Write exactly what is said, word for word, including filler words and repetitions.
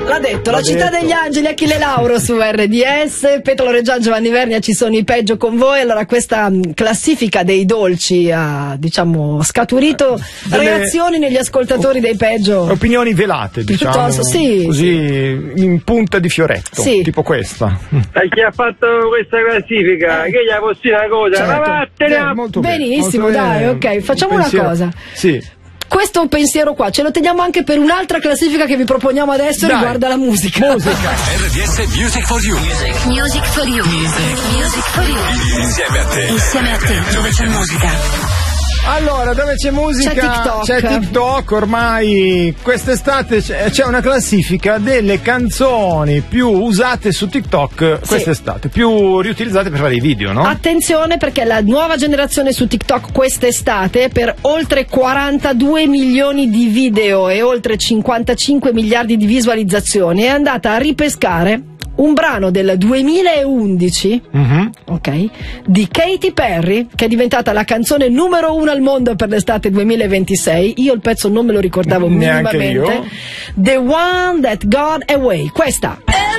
L'ha detto, L'ha la città detto. degli angeli, Achille Lauro su R D S, Petolo Reggiano, Giovanni Vernia, ci sono i peggio con voi. Allora questa mh, classifica dei dolci ha, diciamo, scaturito Delle- reazioni negli ascoltatori dei peggio. Opinioni velate, diciamo, Piuttosto, sì, così in punta di fioretto, Sì. tipo questa. E chi ha fatto questa classifica? Che gli ha posto una cosa? Certo. Ma vattene a... Eh, molto bene, Benissimo, molto dai, bene. ok, facciamo Un una pensiero- cosa. Sì. Questo pensiero qua ce lo teniamo anche per un'altra classifica che vi proponiamo adesso, Dai. riguarda la musica. Musica. R D S Music for You. Music for you. Music for you. Insieme a te. Insieme a te, dove c'è musica. Allora, dove c'è musica C'è TikTok. c'è TikTok, ormai quest'estate c'è c'è una classifica delle canzoni più usate su TikTok quest'estate, più riutilizzate per fare i video, no? Attenzione, perché la nuova generazione su TikTok quest'estate, per oltre quarantadue milioni di video e oltre cinquantacinque miliardi di visualizzazioni, è andata a ripescare un brano del duemilaundici, Mhm. ok, di Katy Perry, che è diventata la canzone numero uno al mondo per l'estate duemilaventisei. Io il pezzo non me lo ricordavo Neanche minimamente. io. The One That Got Away. Questa.